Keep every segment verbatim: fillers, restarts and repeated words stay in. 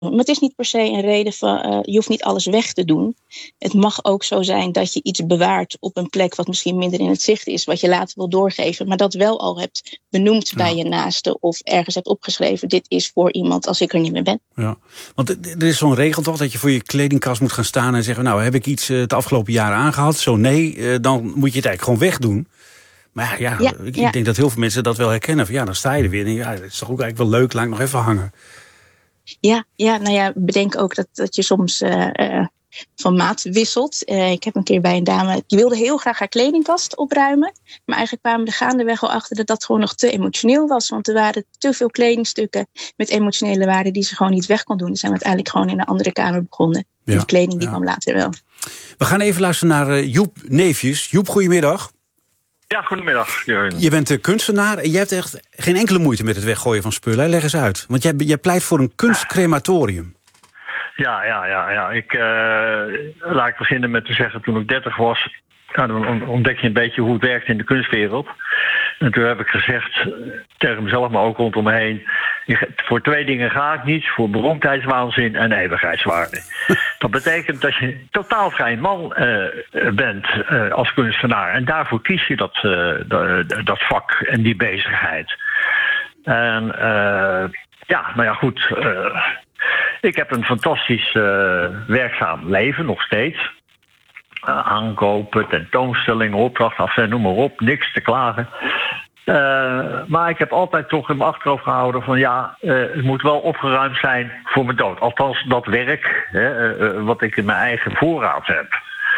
Maar het is niet per se een reden van, uh, je hoeft niet alles weg te doen. Het mag ook zo zijn dat je iets bewaart op een plek wat misschien minder in het zicht is, wat je later wil doorgeven, maar dat wel al hebt benoemd ja. bij je naaste of ergens hebt opgeschreven, dit is voor iemand als ik er niet meer ben. Ja, want er is zo'n regel toch dat je voor je kledingkast moet gaan staan en zeggen, nou, heb ik iets het afgelopen jaar aangehad? Zo nee, dan moet je het eigenlijk gewoon wegdoen. Maar ja, ja, ik ja. denk dat heel veel mensen dat wel herkennen. Van ja, dan sta je er weer en denk, ja, dat is toch ook eigenlijk wel leuk, laat ik nog even hangen. Ja, ja, nou ja, bedenk ook dat, dat je soms uh, uh, van maat wisselt. Uh, ik heb een keer bij een dame, die wilde heel graag haar kledingkast opruimen. Maar eigenlijk kwamen we er gaandeweg al achter dat dat gewoon nog te emotioneel was. Want er waren te veel kledingstukken met emotionele waarde die ze gewoon niet weg kon doen. Dus zijn we uiteindelijk gewoon in een andere kamer begonnen. Ja, de kleding die ja. kwam later wel. We gaan even luisteren naar uh, Joep Neefjes. Joep, goedemiddag. Ja, goedemiddag. Jurgen. Je bent uh, kunstenaar en je hebt echt geen enkele moeite met het weggooien van spullen. Leg eens uit. Want jij, jij pleit voor een kunstcrematorium. Ja, ja, ja. ja. Ik, uh, laat ik beginnen met te zeggen, toen ik dertig was, nou, dan ontdek je een beetje hoe het werkt in de kunstwereld. En toen heb ik gezegd, tegen mezelf, maar ook rondom me heen, voor twee dingen ga ik niet, voor beroemdheidswaanzin en eeuwigheidswaarde. Dat betekent dat je totaal vrij man uh, bent uh, als kunstenaar. En daarvoor kies je dat, uh, dat, dat vak en die bezigheid. En uh, ja, nou ja, goed. Uh, ik heb een fantastisch uh, werkzaam leven, nog steeds. Uh, aankopen, tentoonstellingen, opdrachten, af en noem maar op, niks te klagen. Uh, maar ik heb altijd toch in mijn achterhoofd gehouden van ja, uh, het moet wel opgeruimd zijn voor mijn dood. Althans, dat werk, hè, uh, wat ik in mijn eigen voorraad heb.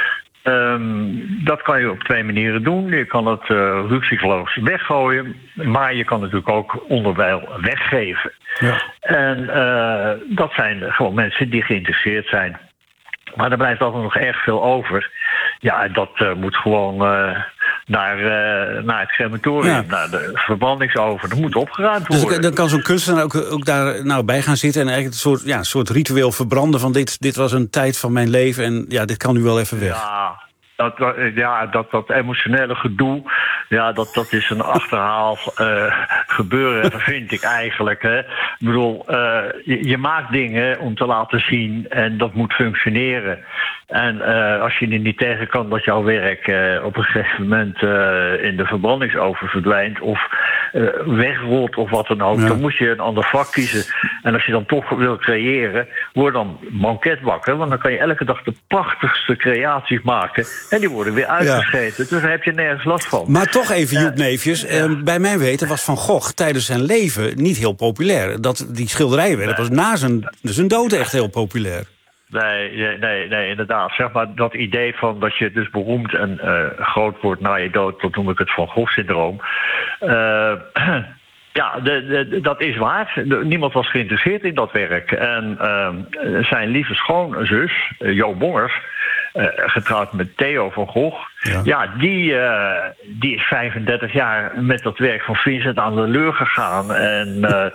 Um, dat kan je op twee manieren doen. Je kan het uh, rukzichtloos weggooien, maar je kan het natuurlijk ook onderwijl weggeven. Ja. En uh, dat zijn gewoon mensen die geïnteresseerd zijn. Maar er blijft altijd nog erg veel over. Ja, dat uh, moet gewoon uh, naar, uh, naar het crematorium, ja. naar de verbrandingsoven. Dat moet opgeruimd worden. Dus dan kan zo'n kunstenaar ook, ook daar nou bij gaan zitten en eigenlijk een soort, ja, een soort ritueel verbranden van dit, dit was een tijd van mijn leven en ja, dit kan nu wel even weg. Ja. Dat, ja, dat, dat emotionele gedoe, ja, dat, dat is een achterhaal uh, gebeuren, vind ik eigenlijk. Hè. Ik bedoel, uh, je, je maakt dingen om te laten zien en dat moet functioneren. En uh, als je er niet tegen kan dat jouw werk uh, op een gegeven moment uh, in de verbrandingsoven verdwijnt of uh, wegrolt of wat dan ook, ja. dan moet je een ander vak kiezen. En als je dan toch wil creëren, word dan banketbakker, want dan kan je elke dag de prachtigste creaties maken. En die worden weer uitgescheten. Ja. Dus daar heb je nergens last van. Maar toch even, Joep Neefjes. Ja. Uh, bij mijn weten was Van Gogh tijdens zijn leven niet heel populair. Dat, die schilderijen werden pas na zijn, zijn dood echt heel populair. Nee, nee, nee, nee, inderdaad. Zeg maar dat idee van dat je dus beroemd en uh, groot wordt na je dood, dat noem ik het Van Gogh-syndroom. Uh, Ja, de, de, dat is waar. De, niemand was geïnteresseerd in dat werk. En uh, zijn lieve schoonzus, uh, Jo Bongers, uh, getrouwd met Theo van Gogh, ja, ja die, uh, die is vijfendertig jaar met dat werk van Vincent aan de leur gegaan. En,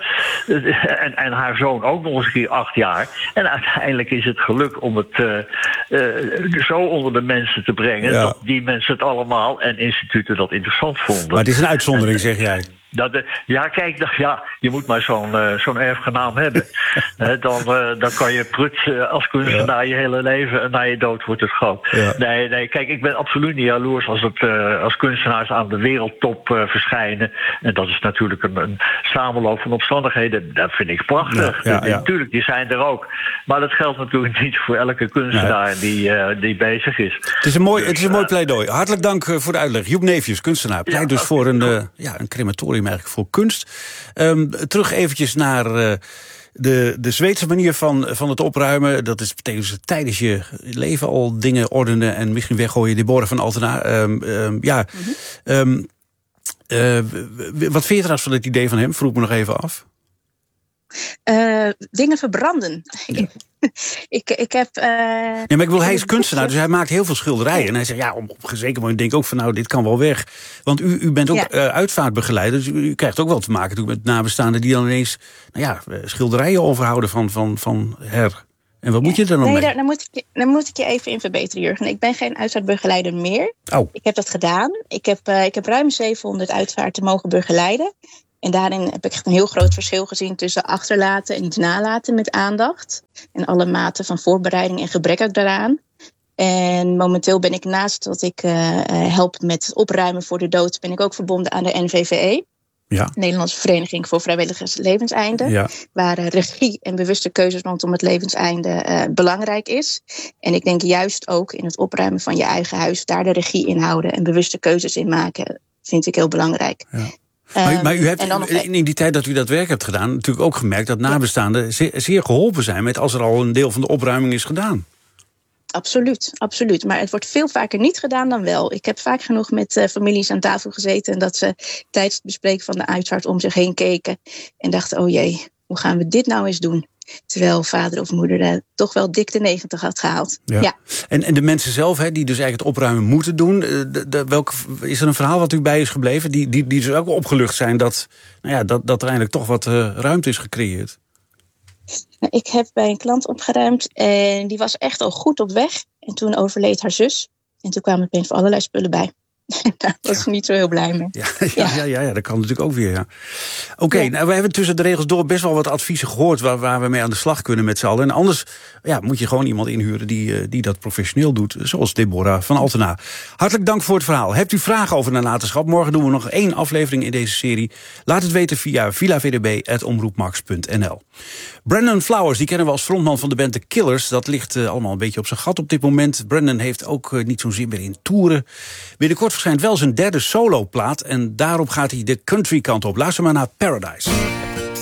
uh, en, en haar zoon ook nog eens een keer acht jaar. En uiteindelijk is het geluk om het uh, uh, zo onder de mensen te brengen, ja, dat die mensen het allemaal en instituten dat interessant vonden. Maar het is een uitzondering, en, zeg jij. Dat, uh, ja, kijk, dat, ja, je moet maar zo'n, uh, zo'n erfgenaam hebben. He, dan, uh, dan kan je prut uh, als kunstenaar ja. je hele leven en na je dood wordt het groot. Ja. Nee, nee, kijk, ik ben absoluut niet jaloers als, het, uh, als kunstenaars aan de wereldtop uh, verschijnen. En dat is natuurlijk een, een samenloop van omstandigheden. Dat vind ik prachtig. Ja, ja, ja. Natuurlijk, die zijn er ook. Maar dat geldt natuurlijk niet voor elke kunstenaar ja. die, uh, die bezig is. Het is een mooi, dus, het is een mooi pleidooi. Hartelijk dank uh, voor de uitleg. Joep Neefjes, kunstenaar. Pleit ja, dus voor een, uh, ja, een crematorium eigenlijk voor kunst. Um, terug eventjes naar uh, de, de Zweedse manier van, van het opruimen. Dat is betekent tijdens je leven al dingen ordenen en misschien weggooien. Deborah van Altena. Um, um, ja, mm-hmm. um, uh, wat vind je trouwens van het idee van hem? Vroeg me nog even af. Uh, dingen verbranden. Ja. ik, ik heb... Uh, ja, maar ik wil, hij is kunstenaar, dus hij maakt heel veel schilderijen. Ja. En hij zegt, ja, op een zeker moment denk ik ook van, nou, dit kan wel weg. Want u, u bent ook ja. uh, uitvaartbegeleider, dus u, u krijgt ook wel te maken met nabestaanden die dan ineens, nou ja, schilderijen overhouden van, van, van her. En wat moet je er dan nee, mee? Daar, daar, moet ik, daar moet ik je even in verbeteren, Jurgen. Ik ben geen uitvaartbegeleider meer. Oh. Ik heb dat gedaan. Ik heb, uh, ik heb ruim zevenhonderd uitvaarten mogen begeleiden. En daarin heb ik echt een heel groot verschil gezien tussen achterlaten en iets nalaten met aandacht. En alle maten van voorbereiding en gebrek ook daaraan. En momenteel ben ik naast dat ik uh, help met het opruimen voor de dood, ben ik ook verbonden aan de N V V E. Ja. Nederlandse Vereniging voor Vrijwilligers Levenseinde. Ja. Waar uh, regie en bewuste keuzes rondom het levenseinde uh, belangrijk is. En ik denk juist ook in het opruimen van je eigen huis, daar de regie in houden en bewuste keuzes in maken, vind ik heel belangrijk. Ja. Maar, maar u hebt nog... in die tijd dat u dat werk hebt gedaan, natuurlijk ook gemerkt dat nabestaanden zeer, zeer geholpen zijn met als er al een deel van de opruiming is gedaan. Absoluut, absoluut. Maar het wordt veel vaker niet gedaan dan wel. Ik heb vaak genoeg met uh, families aan tafel gezeten en dat ze tijdens het bespreken van de uitvaart om zich heen keken en dachten, oh jee, hoe gaan we dit nou eens doen? Terwijl vader of moeder uh, toch wel dik de negentig had gehaald. Ja. Ja. En, en de mensen zelf, hè, die dus eigenlijk het opruimen moeten doen, de, de, welk, is er een verhaal wat u bij is gebleven? Die, die, die dus ook opgelucht zijn dat, nou ja, dat, dat er eigenlijk toch wat uh, ruimte is gecreëerd? Ik heb bij een klant opgeruimd en die was echt al goed op weg. En toen overleed haar zus. En toen kwamen opeens allerlei spullen bij. Daar was ze niet zo heel blij mee. Ja, ja, ja. ja, ja, ja dat kan natuurlijk ook weer. Ja. Oké, okay, ja. nou, we hebben tussen de regels door best wel wat adviezen gehoord waar, waar we mee aan de slag kunnen met z'n allen. En anders ja, moet je gewoon iemand inhuren die, die dat professioneel doet. Zoals Deborah van Altena. Hartelijk dank voor het verhaal. Hebt u vragen over nalatenschap? Morgen doen we nog één aflevering in deze serie. Laat het weten via villa v d b punt omroepmax punt n l. Brandon Flowers, die kennen we als frontman van de band The Killers. Dat ligt uh, allemaal een beetje op zijn gat op dit moment. Brandon heeft ook uh, niet zo'n zin meer in toeren. Binnenkort verschijnt wel zijn derde soloplaat en daarop gaat hij de country kant op. Luister maar naar Paradise.